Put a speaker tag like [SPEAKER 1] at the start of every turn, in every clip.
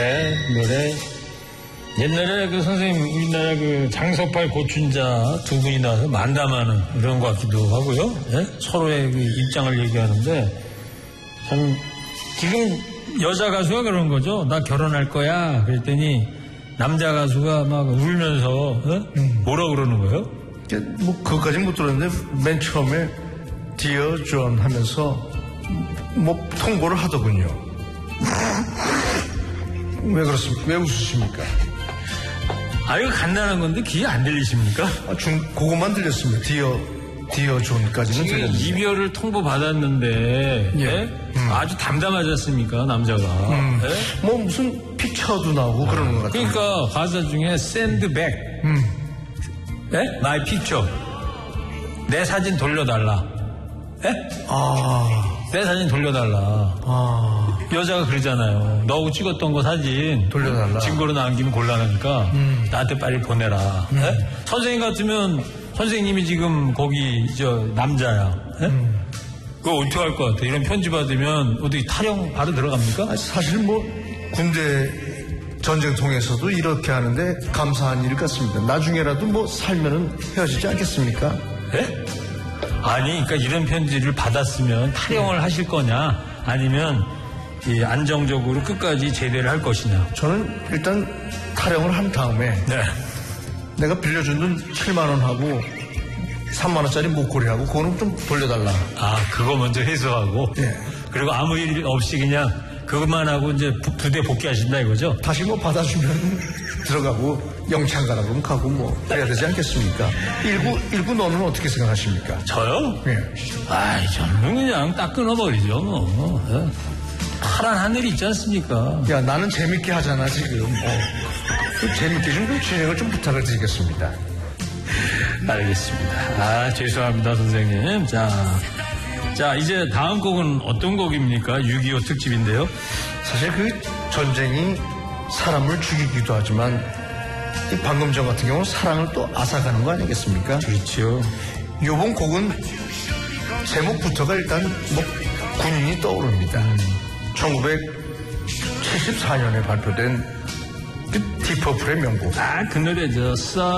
[SPEAKER 1] 노래. 옛날에 그 선생님 우리나라 그 장석팔 고춘자 두 분이 나와서 만담하는 그런 것 같기도 하고요. 예? 서로의 그 입장을 얘기하는데 참 지금 여자 가수가 그런 거죠. 나 결혼할 거야. 그랬더니 남자 가수가 막 울면서 뭐라 그러는 거예요?
[SPEAKER 2] 뭐 그것까지는 못 들었는데 맨 처음에 Dear John 하면서 뭐 통보를 하더군요. 왜 그렇습니까? 왜 웃으십니까?
[SPEAKER 1] 이거 간단한 건데 귀에 안 들리십니까?
[SPEAKER 2] 그것만 들렸습니다. Dear John까지는 들렸는데.
[SPEAKER 1] 이별을 통보받았는데
[SPEAKER 2] 예.
[SPEAKER 1] 아주 담담하지 않습니까 남자가. 예?
[SPEAKER 2] 뭐 무슨 픽처도 나오고 그러는 것 같아요.
[SPEAKER 1] 그러니까 가사 중에 send back 예? my picture 내 사진 돌려달라. 예? 내 사진 돌려달라. 여자가 그러잖아요. 너하고 찍었던 거 사진
[SPEAKER 2] 돌려달라.
[SPEAKER 1] 증거로 남기면 곤란하니까 나한테 빨리 보내라. 예? 선생님 같으면 선생님이 지금 거기 저 남자야. 예? 그거 어떻게 할 것 같아? 이런 편지 받으면 어떻게 타령 바로 들어갑니까?
[SPEAKER 2] 사실 뭐 군대 전쟁통에서도 이렇게 하는데 감사한 일 같습니다. 나중에라도 뭐 살면은 헤어지지 않겠습니까?
[SPEAKER 1] 예? 아니, 그러니까 이런 편지를 받았으면 타령을 하실 거냐, 아니면 이 안정적으로 끝까지 제대를 할 것이냐.
[SPEAKER 2] 저는 일단 타령을 한 다음에
[SPEAKER 1] 네.
[SPEAKER 2] 내가 빌려준 돈 7만 원하고 3만 원짜리 목걸이하고 그거는 좀 돌려달라.
[SPEAKER 1] 그거 먼저 회수하고.
[SPEAKER 2] 예.
[SPEAKER 1] 그리고 아무 일 없이 그냥 그것만 하고 이제 부대 복귀하신다 이거죠?
[SPEAKER 2] 다시 뭐 받아주면 들어가고 영창 가라 그러면 가고 뭐 그래야 되지 않겠습니까? 일구 너는 어떻게 생각하십니까?
[SPEAKER 1] 저요?
[SPEAKER 2] 예.
[SPEAKER 1] 저는 그냥 딱 끊어버리죠, 뭐. 예. 파란 하늘이 있지 않습니까?
[SPEAKER 2] 야, 나는 재밌게 하잖아, 지금. 재밌게 좀 진행을 좀 부탁을 드리겠습니다.
[SPEAKER 1] 알겠습니다. 죄송합니다, 선생님. 자, 이제 다음 곡은 어떤 곡입니까? 6.25 특집인데요.
[SPEAKER 2] 사실 그 전쟁이 사람을 죽이기도 하지만 이 방금 전 같은 경우는 사랑을 또 앗아가는 거 아니겠습니까?
[SPEAKER 1] 그렇죠.
[SPEAKER 2] 요번 곡은 제목부터가 일단 뭐 군인이 떠오릅니다. 1974년에 발표된 그 디퍼플의 명곡.
[SPEAKER 1] 그 노래죠.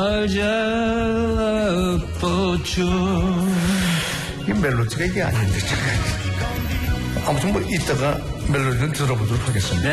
[SPEAKER 1] Soldier of Fortune.
[SPEAKER 2] 이 멜로디가 이게 아닌데 잠깐. 아무튼 뭐 이따가 멜로디는 들어보도록 하겠습니다.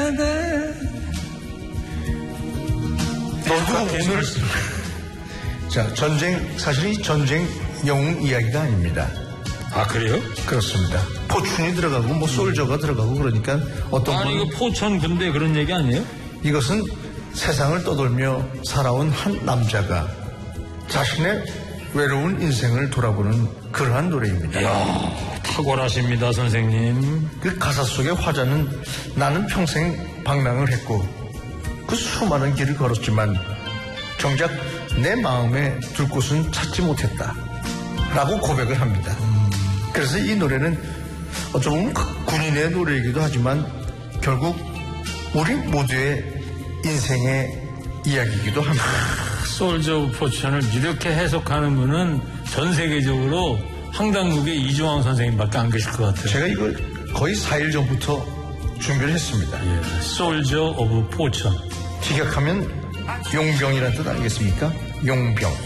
[SPEAKER 2] 너도 오늘 자, 사실 이 전쟁 영웅 이야기가 아닙니다.
[SPEAKER 1] 그래요?
[SPEAKER 2] 그렇습니다. 포춘이 들어가고 뭐 솔저가 들어가고 그러니까 어떤
[SPEAKER 1] 이거 포천 군대 그런 얘기 아니에요?
[SPEAKER 2] 이것은 세상을 떠돌며 살아온 한 남자가 자신의 외로운 인생을 돌아보는 그러한 노래입니다.
[SPEAKER 1] 이야, 탁월하십니다, 선생님.
[SPEAKER 2] 그 가사 속의 화자는 나는 평생 방랑을 했고 그 수많은 길을 걸었지만 정작 내 마음에 둘 곳은 찾지 못했다 라고 고백을 합니다. 그래서 이 노래는 어쩌면 군인의 노래이기도 하지만 결국 우리 모두의 인생의 이야기이기도 합니다.
[SPEAKER 1] 솔저 오브 포천을 이렇게 해석하는 분은 전 세계적으로 황당무계 이종황 선생님밖에 안 계실 것 같아요.
[SPEAKER 2] 제가 이걸 거의 4일 전부터 준비를 했습니다.
[SPEAKER 1] 솔저 오브 포천.
[SPEAKER 2] 직역하면 용병이라는 뜻 아니겠습니까? 용병.